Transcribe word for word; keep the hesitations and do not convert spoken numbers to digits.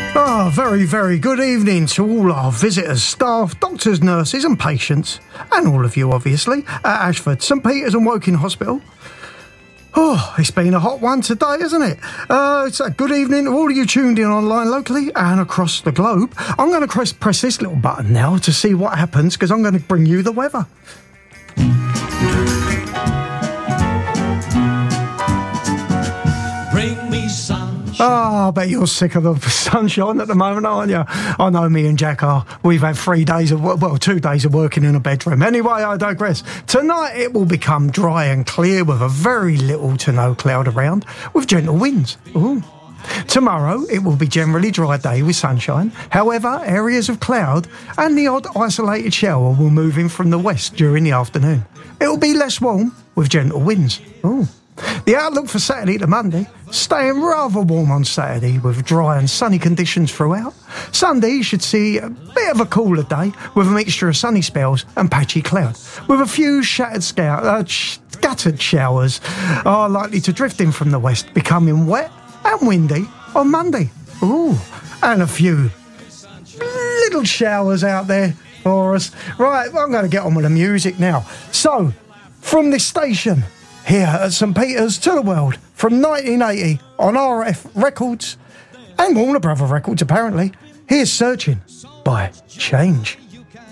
Ah, very, very good evening to all our visitors, staff, doctors, nurses and patients, and all of you, obviously, at Ashford, St Peter's and Woking Hospital. Oh, it's been a hot one today, isn't it? Uh, it's a good evening to all of you tuned in online locally and across the globe. I'm going to press, press this little button now to see what happens, because I'm going to bring you the weather. Bring me sunshine. Ah, I bet you're sick of the sunshine at the moment, aren't you? I know me and Jack are. We've had three days of, well, two days of working in a bedroom. Anyway, I digress. Tonight it will become dry and clear with a very little to no cloud around, with gentle winds. Ooh. Tomorrow it will be generally dry day with sunshine. However, areas of cloud and the odd isolated shower will move in from the west during the afternoon. It will be less warm with gentle winds. Ooh. The outlook for Saturday to Monday, staying rather warm on Saturday with dry and sunny conditions throughout. Sunday you should see a bit of a cooler day with a mixture of sunny spells and patchy cloud, with a few shattered scout, uh, scattered showers are likely to drift in from the west, becoming wet and windy on Monday. Ooh, and a few little showers out there for us. Right, I'm going to get on with the music now. So, from this station here at St Peter's to the world, from nineteen eighty on R F Records and Warner Brother Records apparently, here's Searching by Change.